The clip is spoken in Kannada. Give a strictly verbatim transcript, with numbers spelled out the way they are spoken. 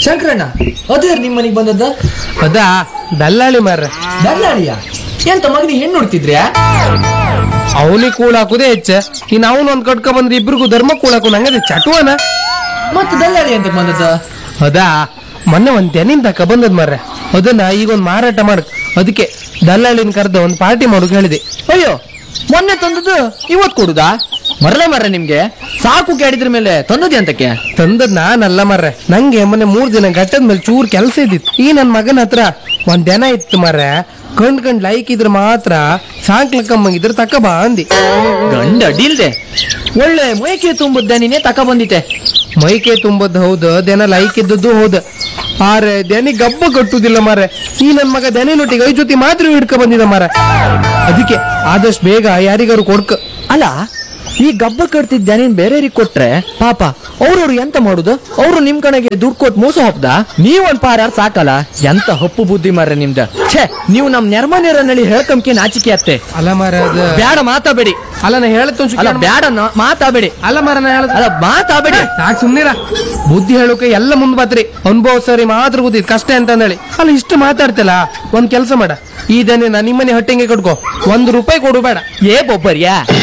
ಶಂಕರಣ್ಣ, ಅದೇ ನಿಮ್ಮ ಮನೆಗೆ ಬಂದದ್ದ? ಅದಾ ದಲ್ಲಾಳಿ ಮಾರ್ರೆ. ದಲ್ಲಾಳಿಯ? ಎಂತ ಮಗನಿ ಹೆಣ್ಣು ನೋಡ್ತಿದ್ರ್ಯಾ? ಅವನಿಗೆ ಕೂಳ ಹಾಕುದೇ ಹೆಚ್ಚ, ಇನ್ ಅವನು ಒಂದ್ ಕಟ್ಕ ಬಂದ್ರೆ ಇಬ್ರಿಗೂ ಧರ್ಮ ಕೂಳ ಹಾಕು ನಂಗದೆ ಚಟುವನ. ಮತ್ತೆ ದಲ್ಲಾಳಿ ಅಂತ ಬಂದದ್ದ? ಅದಾ ಮೊನ್ನೆ ಒಂದ್ ತೆನಿನ್ ತಕ ಬಂದದ್ ಮಾರ್ರೆ. ಅದನ್ನ ಈಗ ಒಂದ್ ಮಾರಾಟ ಮಾಡಕ್, ಅದಕ್ಕೆ ದಲ್ಲಾಳಿನ ಕರೆದ ಒಂದ್ ಪಾರ್ಟಿ ಮಾಡೋಕ್ ಹೇಳಿದೆ. ಅಯ್ಯೋ, ಮೊನ್ನೆ ತಂದದ್ದು ಇವತ್ ಕೊಡುದಾ? ಮರಲ ಮರ ನಿಮ್ಗೆ ಸಾಕು ಕೇಳಿದ್ರ ಮೇಲೆ ತಂದದ್ದೆ ಅಂತಕ್ಕೆ? ತಂದದ್ ನಾನಲ್ಲ ಮಾರ್ರೆ, ನಂಗೆ ಮೊನ್ನೆ ಮೂರ್ ದಿನ ಗಟ್ಟದ ಮೇಲೆ ಚೂರ್ ಕೆಲಸ ಇದ್ದಿತ್ತು. ಈ ನನ್ ಮಗನ ಹತ್ರ ಒಂದ್ ದನ ಇತ್ತು ಮಾರ್ರೆ. ಕಂಡ್ ಕಂಡ್ ಲೈಕ್ ಇದ್ರ ಮಾತ್ರ ಸಾಂಕ್ಲಕ್ಕಮ್ಮಂಗಿದ್ರ ತಕ ಬಾ ಅಂದಿ. ಗಂಡ ಅಡ್ಡಿಲ್ದೆ ಒಳ್ಳೆ ಮೈಕೆ ತುಂಬುದ್ದ ನೀನೇ ತಕ ಬಂದಿತ್ತೆ. ಮೈಕೆ ತುಂಬದ್ ಹೌದು, ದನ ಲೈಕ್ ಇದ್ದದ್ದು ಹೌದು. ಆರೆ ದನಿ ಗಬ್ಬ ಕಟ್ಟುದಿಲ್ಲ ಮಾರೆ. ಈ ನನ್ ಮಗ ದನಿನೊಟ್ಟಿಗೆ ಐ ಜೊತೆ ಮಾತ್ರ ಹಿಡ್ಕ ಬಂದಿದ ಮಾರ. ಅದಕ್ಕೆ ಆದಷ್ಟು ಬೇಗ ಯಾರಿಗಾರು ಕೊಡ್ಕ. ಅಲ್ಲ, ಈ ಗಬ್ಬ ಕಟ್ತಿದ್ದ ನೀನ್ ಬೇರೆಯವ್ರಿಗೆ ಕೊಟ್ರೆ ಪಾಪ ಅವ್ರವ್ರು ಎಂತ ಮಾಡುದು? ಅವ್ರು ನಿಮ್ ಕಡೆಗೆ ದುಡ್ಡು ಕೊಟ್ಟು ಮೋಸ ಹೋಗ್ದ? ನೀವೊಂದ್ ಪಾರ ಸಾಕಲ್ಲ. ಎಂತ ಹಪ್ಪು ಬುದ್ಧಿ ಮಾರ್ರೆ ನಿಮ್ದ. ಛೇ, ನೀವು ನಮ್ ನೆರ್ಮನೇರನಲ್ಲಿ ಹೇಳ್ಕಂಕೆ ನಾಚಿಕೆ ಅತ್ತೆ. ಅಲ್ಲ ಮಾರ, ಅದು ಬ್ಯಾಡ ಮಾತಾಬೇಡಿ. ಅಲ್ಲ ನಾ ಹೇಳತ್ ಅಲ್ಲ ಬ್ಯಾಡ ಮಾತಾಬೇಡಿ. ಅಲ್ಲ ಮಾರ ನಾ ಹೇಳ ಅಲ್ಲ ಮಾತಾಬೇಡಿ. ಸಾಕ್ ಸುಮ್ನಿರ. ಬುದ್ಧಿ ಹೇಳೋಕೆ ಎಲ್ಲ ಮುಂದ್ ಬತ್ರಿ. ಅನುಭವ ಸರಿ ಮಾತ್ರ ಗೊತ್ತಿದ್ ಕಷ್ಟ ಅಂತ ಹೇಳಿ. ಅಲ್ಲ ಇಷ್ಟು ಮಾತಾಡ್ತಿಲ್ಲ, ಒಂದ್ ಕೆಲ್ಸ ಮಾಡ, ಈ ದನ ನಿಮ್ಮನೆ ಹೊಟ್ಟೆಗೆ ಕಟ್ಕೋ, ಒಂದ್ ರೂಪಾಯಿ ಕೊಡು ಬೇಡ. ಏ ಬೊಬ್ಬರ್ಯಾ